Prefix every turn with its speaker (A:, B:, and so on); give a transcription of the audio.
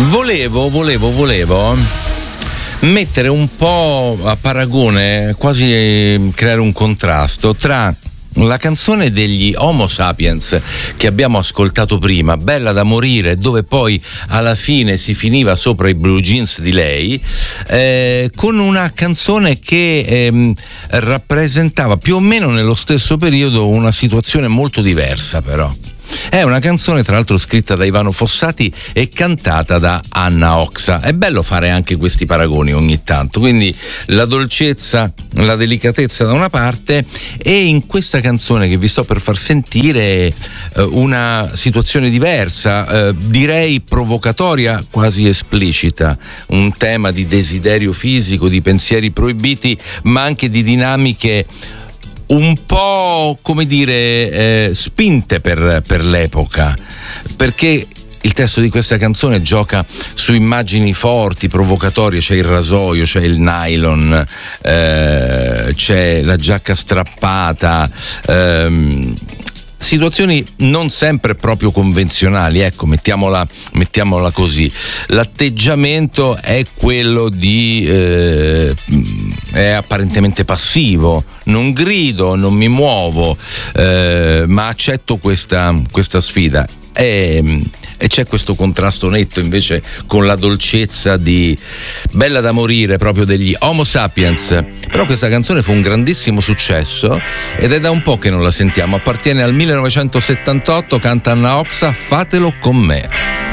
A: Volevo mettere un po' a paragone, quasi creare un contrasto tra la canzone degli Homo Sapiens che abbiamo ascoltato prima, Bella da morire, dove poi alla fine si finiva sopra i blue jeans di lei, con una canzone che rappresentava più o meno nello stesso periodo una situazione molto diversa, però. È una canzone tra l'altro scritta da Ivano Fossati e cantata da Anna Oxa. È bello fare anche questi paragoni ogni tanto, quindi la dolcezza, la delicatezza da una parte, e in questa canzone che vi sto per far sentire una situazione diversa, direi provocatoria, quasi esplicita, un tema di desiderio fisico, di pensieri proibiti, ma anche di dinamiche un po', come dire, spinte per l'epoca, perché il testo di questa canzone gioca su immagini forti, provocatorie. C'è il rasoio, c'è il nylon, c'è la giacca strappata, situazioni non sempre proprio convenzionali, ecco, mettiamola così. L'atteggiamento è quello di è apparentemente passivo, non grido, non mi muovo, ma accetto questa sfida. E c'è questo contrasto netto invece con la dolcezza di Bella da morire, proprio degli Homo Sapiens. Però questa canzone fu un grandissimo successo ed è da un po' che non la sentiamo. Appartiene al 1978, canta Anna Oxa, Fatelo con me.